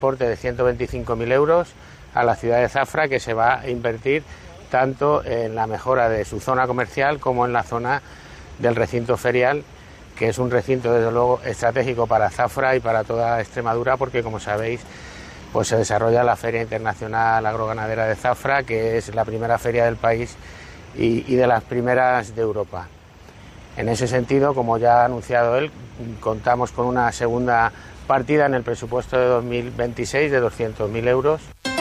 aporte de 125.000 euros a la ciudad de Zafra, que se va a invertir tanto en la mejora de su zona comercial como en la zona del recinto ferial, que es un recinto desde luego estratégico para Zafra y para toda Extremadura, porque como sabéis pues se desarrolla la Feria Internacional Agroganadera de Zafra, que es la primera feria del país y de las primeras de Europa. En ese sentido, como ya ha anunciado él, contamos con una segunda partida en el presupuesto de 2026 de 200.000 euros.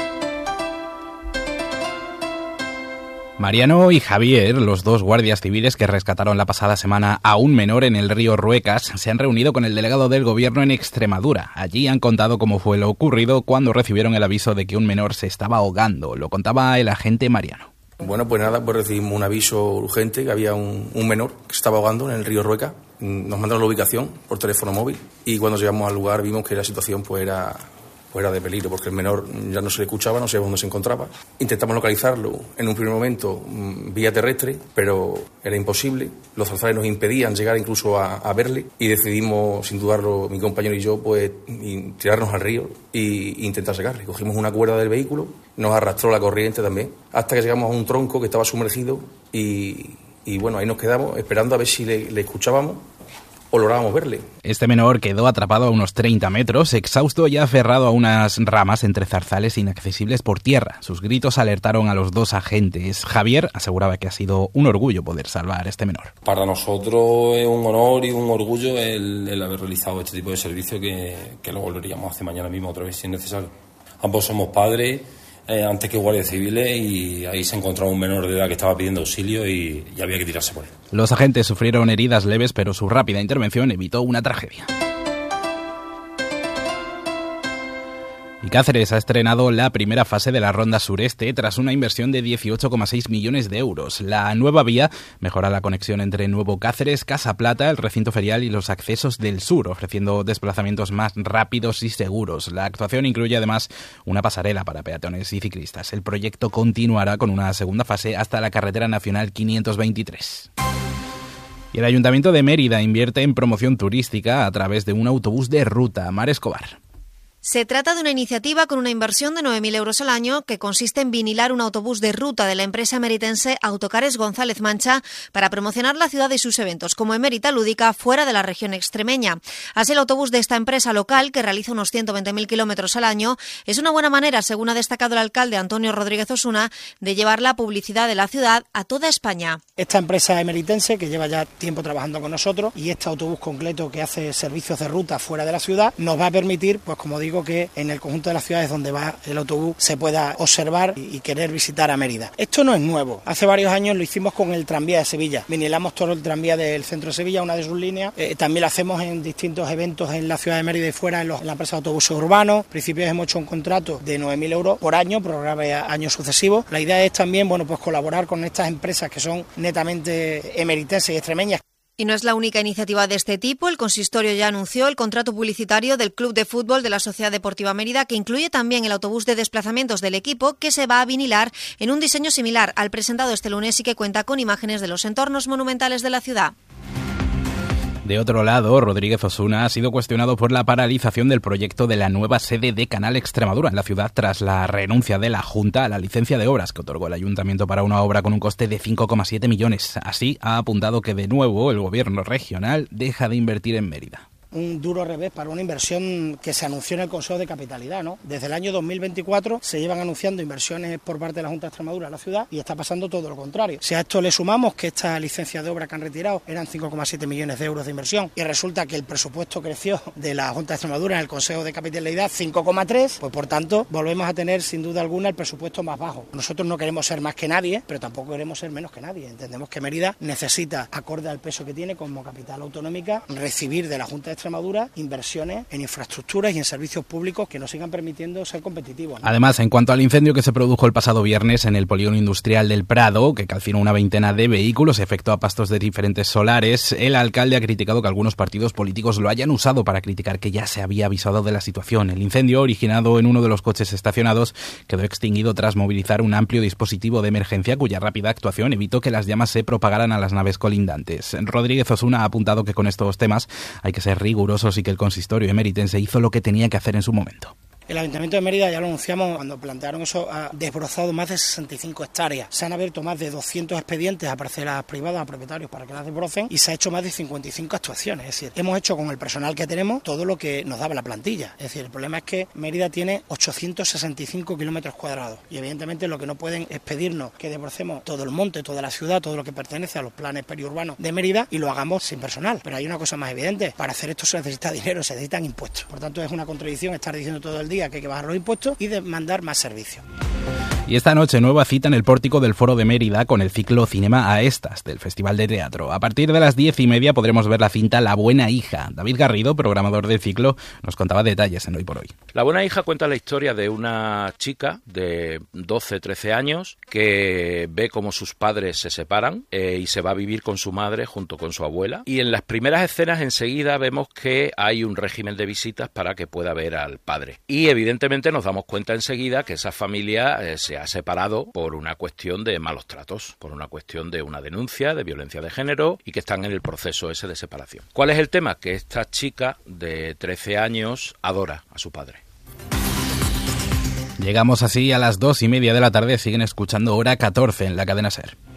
Mariano y Javier, los dos guardias civiles que rescataron la pasada semana a un menor en el río Ruecas, se han reunido con el delegado del Gobierno en Extremadura. Allí han contado cómo fue lo ocurrido cuando recibieron el aviso de que un menor se estaba ahogando. Lo contaba el agente Mariano. Bueno, pues nada, pues recibimos un aviso urgente que había un menor que se estaba ahogando en el río Ruecas. Nos mandaron la ubicación por teléfono móvil y cuando llegamos al lugar vimos que la situación pues era de peligro, porque el menor ya no se le escuchaba, no sabíamos dónde se encontraba. Intentamos localizarlo en un primer momento vía terrestre, pero era imposible. Los zarzales nos impedían llegar incluso a verle y decidimos, sin dudarlo, mi compañero y yo, pues tirarnos al río e intentar sacarle. Cogimos una cuerda del vehículo, nos arrastró la corriente también, hasta que llegamos a un tronco que estaba sumergido y bueno, ahí nos quedamos esperando a ver si le escuchábamos o lográbamos verle. Este menor quedó atrapado a unos 30 metros, exhausto y aferrado a unas ramas entre zarzales inaccesibles por tierra. Sus gritos alertaron a los dos agentes. Javier aseguraba que ha sido un orgullo poder salvar a este menor. Para nosotros es un honor y un orgullo el haber realizado este tipo de servicio que lo volveríamos a hacer mañana mismo otra vez si es necesario. Ambos somos padres, antes que guardias civiles, y ahí se encontraba un menor de edad que estaba pidiendo auxilio y había que tirarse por él. Los agentes sufrieron heridas leves, pero su rápida intervención evitó una tragedia. Y Cáceres ha estrenado la primera fase de la Ronda Sureste tras una inversión de 18,6 millones de euros. La nueva vía mejora la conexión entre Nuevo Cáceres, Casa Plata, el recinto ferial y los accesos del sur, ofreciendo desplazamientos más rápidos y seguros. La actuación incluye además una pasarela para peatones y ciclistas. El proyecto continuará con una segunda fase hasta la carretera nacional 523. Y el Ayuntamiento de Mérida invierte en promoción turística a través de un autobús de ruta. Mar Escobar. Se trata de una iniciativa con una inversión de 9.000 euros al año que consiste en vinilar un autobús de ruta de la empresa meritense Autocares González Mancha para promocionar la ciudad y sus eventos como emérita lúdica fuera de la región extremeña. Así, el autobús de esta empresa local, que realiza unos 120.000 kilómetros al año, es una buena manera, según ha destacado el alcalde Antonio Rodríguez Osuna, de llevar la publicidad de la ciudad a toda España. Esta empresa emeritense, que lleva ya tiempo trabajando con nosotros, y este autobús completo que hace servicios de ruta fuera de la ciudad, nos va a permitir, pues como digo, que en el conjunto de las ciudades donde va el autobús se pueda observar y querer visitar a Mérida. Esto no es nuevo. Hace varios años lo hicimos con el tranvía de Sevilla. Vinilamos todo el tranvía del centro de Sevilla, una de sus líneas. También lo hacemos en distintos eventos en la ciudad de Mérida y fuera, en la empresa de autobuses urbanos. En principio hemos hecho un contrato de 9.000 euros por año, programa a años sucesivos. La idea es también, pues colaborar con estas empresas que son netamente emeritenses y extremeñas. Y no es la única iniciativa de este tipo. El consistorio ya anunció el contrato publicitario del Club de Fútbol de la Sociedad Deportiva Mérida, que incluye también el autobús de desplazamientos del equipo, que se va a vinilar en un diseño similar al presentado este lunes y que cuenta con imágenes de los entornos monumentales de la ciudad. De otro lado, Rodríguez Osuna ha sido cuestionado por la paralización del proyecto de la nueva sede de Canal Extremadura en la ciudad tras la renuncia de la Junta a la licencia de obras que otorgó el Ayuntamiento para una obra con un coste de 5,7 millones. Así, ha apuntado que de nuevo el gobierno regional deja de invertir en Mérida. Un duro revés para una inversión que se anunció en el Consejo de Capitalidad, ¿no? Desde el año 2024 se llevan anunciando inversiones por parte de la Junta de Extremadura a la ciudad y está pasando todo lo contrario. Si a esto le sumamos que esta licencia de obra que han retirado eran 5,7 millones de euros de inversión y resulta que el presupuesto creció de la Junta de Extremadura en el Consejo de Capitalidad 5,3, pues por tanto volvemos a tener sin duda alguna el presupuesto más bajo. Nosotros no queremos ser más que nadie, pero tampoco queremos ser menos que nadie. Entendemos que Mérida necesita, acorde al peso que tiene como capital autonómica, recibir de la Junta de Extremadura inversiones en infraestructuras y en servicios públicos que nos sigan permitiendo ser competitivos, ¿no? Además, en cuanto al incendio que se produjo el pasado viernes en el polígono industrial del Prado, que calcinó una veintena de vehículos y afectó a pastos de diferentes solares, el alcalde ha criticado que algunos partidos políticos lo hayan usado para criticar que ya se había avisado de la situación. El incendio, originado en uno de los coches estacionados, quedó extinguido tras movilizar un amplio dispositivo de emergencia cuya rápida actuación evitó que las llamas se propagaran a las naves colindantes. Rodríguez Osuna ha apuntado que con estos temas hay que ser rigurosos y que el consistorio emeritense hizo lo que tenía que hacer en su momento. El Ayuntamiento de Mérida, ya lo anunciamos cuando plantearon eso, ha desbrozado más de 65 hectáreas. Se han abierto más de 200 expedientes a parcelas privadas, a propietarios para que las desbrocen, y se ha hecho más de 55 actuaciones. Es decir, hemos hecho con el personal que tenemos todo lo que nos daba la plantilla. Es decir, el problema es que Mérida tiene 865 kilómetros cuadrados y evidentemente lo que no pueden es pedirnos que desbrocemos todo el monte, toda la ciudad, todo lo que pertenece a los planes periurbanos de Mérida y lo hagamos sin personal. Pero hay una cosa más evidente: para hacer esto se necesita dinero, se necesitan impuestos. Por tanto, es una contradicción estar diciendo todo el día que hay que bajar los impuestos y demandar más servicios. Y esta noche, nueva cita en el pórtico del Foro de Mérida con el ciclo Cinema a Estas del Festival de Teatro. A partir de las 10:30 podremos ver la cinta La Buena Hija. David Garrido, programador del ciclo, nos contaba detalles en Hoy por Hoy. La Buena Hija cuenta la historia de una chica de 12-13 años que ve cómo sus padres se separan y se va a vivir con su madre junto con su abuela. Y en las primeras escenas enseguida vemos que hay un régimen de visitas para que pueda ver al padre. Y evidentemente nos damos cuenta enseguida que esa familia se ha separado por una cuestión de malos tratos, por una cuestión de una denuncia de violencia de género y que están en el proceso ese de separación. ¿Cuál es el tema? Que esta chica de 13 años adora a su padre. Llegamos así a las 2:30 de la tarde. Siguen escuchando Hora 14 en la cadena SER.